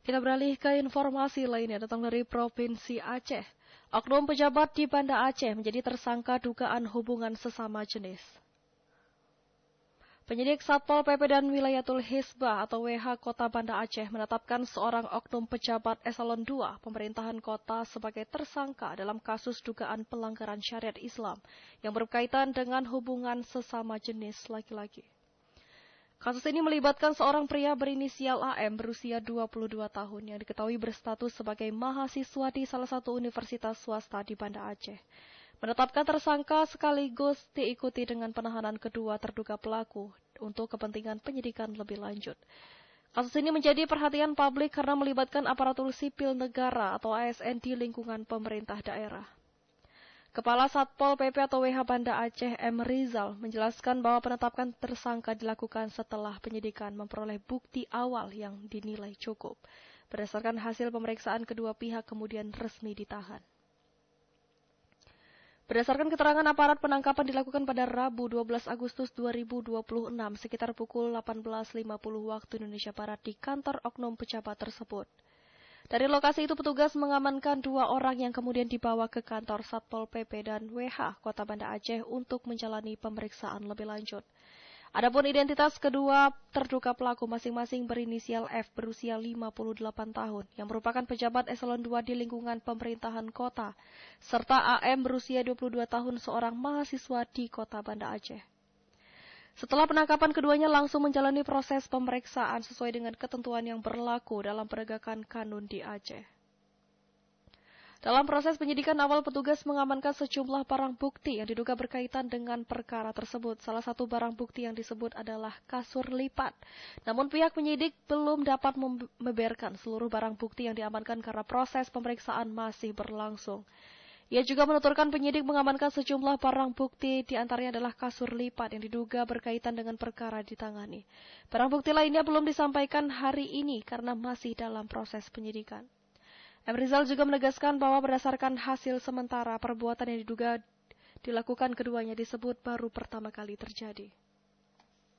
Kita beralih ke informasi lainnya datang dari Provinsi Aceh. Oknum pejabat di Banda Aceh menjadi tersangka dugaan hubungan sesama jenis. Penyidik Satpol PP dan Wilayatul Hisbah atau WH Kota Banda Aceh menetapkan seorang oknum pejabat eselon 2 pemerintahan kota sebagai tersangka dalam kasus dugaan pelanggaran syariat Islam yang berkaitan dengan hubungan sesama jenis laki-laki. Kasus ini melibatkan seorang pria berinisial AM berusia 22 tahun yang diketahui berstatus sebagai mahasiswa di salah satu universitas swasta di Banda Aceh. Menetapkan tersangka sekaligus diikuti dengan penahanan kedua terduga pelaku untuk kepentingan penyidikan lebih lanjut. Kasus ini menjadi perhatian publik karena melibatkan aparatur sipil negara atau ASN di lingkungan pemerintah daerah. Kepala Satpol PP atau WH Banda Aceh M. Rizal menjelaskan bahwa penetapan tersangka dilakukan setelah penyidikan memperoleh bukti awal yang dinilai cukup. Berdasarkan hasil pemeriksaan kedua pihak kemudian resmi ditahan. Berdasarkan keterangan aparat, penangkapan dilakukan pada Rabu 12 Agustus 2026 sekitar pukul 18.50 waktu Indonesia Barat di kantor oknum pejabat tersebut. Dari lokasi itu petugas mengamankan 2 orang yang kemudian dibawa ke kantor Satpol PP dan WH Kota Banda Aceh untuk menjalani pemeriksaan lebih lanjut. Adapun identitas kedua terduga pelaku masing-masing berinisial F berusia 58 tahun yang merupakan pejabat eselon 2 di lingkungan pemerintahan kota, serta AM berusia 22 tahun seorang mahasiswa di Kota Banda Aceh. Setelah penangkapan keduanya langsung menjalani proses pemeriksaan sesuai dengan ketentuan yang berlaku dalam penegakan kanun di Aceh. Dalam proses penyidikan awal, petugas mengamankan sejumlah barang bukti yang diduga berkaitan dengan perkara tersebut. Salah satu barang bukti yang disebut adalah kasur lipat. Namun pihak penyidik belum dapat membeberkan seluruh barang bukti yang diamankan karena proses pemeriksaan masih berlangsung. Ia juga menuturkan penyidik mengamankan sejumlah barang bukti, di antaranya adalah kasur lipat yang diduga berkaitan dengan perkara ditangani. Barang bukti lainnya belum disampaikan hari ini karena masih dalam proses penyidikan. M. Rizal juga menegaskan bahwa berdasarkan hasil sementara perbuatan yang diduga dilakukan keduanya disebut baru pertama kali terjadi.